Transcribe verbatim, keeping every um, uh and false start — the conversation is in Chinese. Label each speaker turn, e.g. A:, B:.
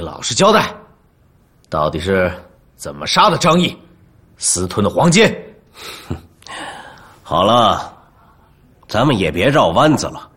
A: 老实交代，到底是怎么杀的张毅，私吞的黄金？
B: 好了，咱们也别绕弯子了。